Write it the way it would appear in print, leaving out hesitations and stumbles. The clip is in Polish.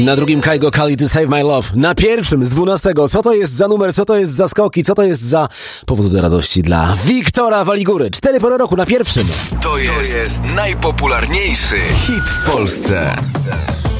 Na drugim Kaigo Kali to Save My Love. Na pierwszym z 12. Co to jest za numer, co to jest za skoki, co to jest za powód do radości dla Wiktora Waligury. 4 pory roku na pierwszym. To jest najpopularniejszy hit w Polsce.